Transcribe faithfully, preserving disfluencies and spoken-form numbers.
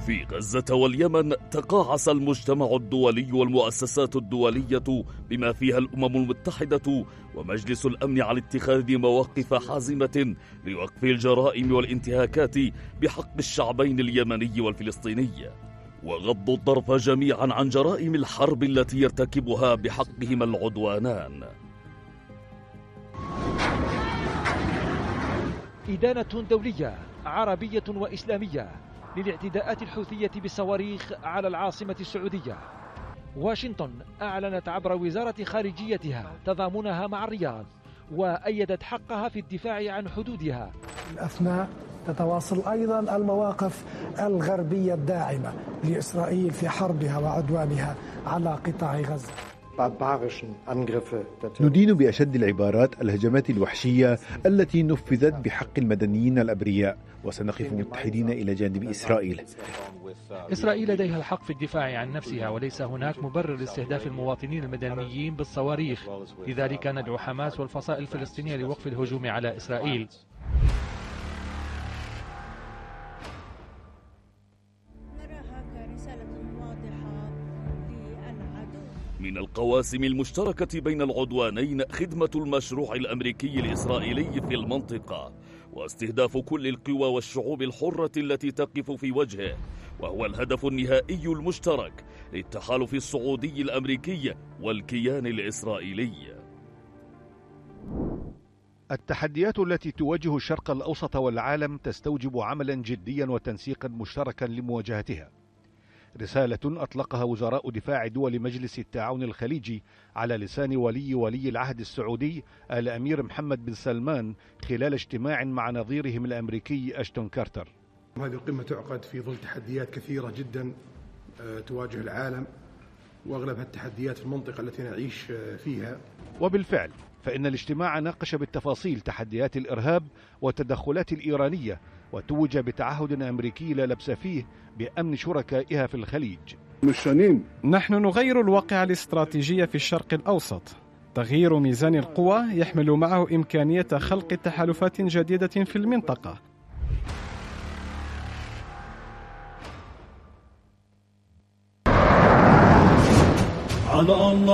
في غزة واليمن تقاعس المجتمع الدولي والمؤسسات الدولية بما فيها الأمم المتحدة ومجلس الأمن على اتخاذ مواقف حازمة لوقف الجرائم والانتهاكات بحق الشعبين اليمني والفلسطيني، وغضوا الطرف جميعا عن جرائم الحرب التي يرتكبها بحقهما العدوانان. إدانة دولية عربية وإسلامية للاعتداءات الحوثية بالصواريخ على العاصمة السعودية. واشنطن أعلنت عبر وزارة خارجيتها تضامنها مع الرياض وأيدت حقها في الدفاع عن حدودها. الأثناء تتواصل أيضا المواقف الغربية الداعمة لإسرائيل في حربها وعدوانها على قطاع غزة. ندين بأشد العبارات الهجمات الوحشية التي نفذت بحق المدنيين الأبرياء، وسنقف متحدين إلى جانب إسرائيل. إسرائيل لديها الحق في الدفاع عن نفسها، وليس هناك مبرر لاستهداف المواطنين المدنيين بالصواريخ، لذلك ندعو حماس والفصائل الفلسطينية لوقف الهجوم على إسرائيل. من القواسم المشتركة بين العدوانين خدمة المشروع الأمريكي الإسرائيلي في المنطقة، واستهداف كل القوى والشعوب الحرة التي تقف في وجهه، وهو الهدف النهائي المشترك للتحالف السعودي الأمريكي والكيان الإسرائيلي. التحديات التي تواجه الشرق الأوسط والعالم تستوجب عملا جديا وتنسيقا مشتركا لمواجهتها. رسالة أطلقها وزراء دفاع دول مجلس التعاون الخليجي على لسان ولي ولي العهد السعودي الأمير محمد بن سلمان خلال اجتماع مع نظيرهم الأمريكي أشتون كارتر. هذه القمة تعقد في ظل تحديات كثيرة جدا تواجه العالم، وأغلبها التحديات في المنطقة التي نعيش فيها. وبالفعل فإن الاجتماع ناقش بالتفاصيل تحديات الإرهاب والتدخلات الإيرانية، وتوج بتعهد أمريكي لا لبس فيه بأمن شركائها في الخليج. نحن نغير الواقع الاستراتيجي في الشرق الأوسط. تغيير ميزان القوى يحمل معه إمكانية خلق تحالفات جديدة في المنطقة. على الله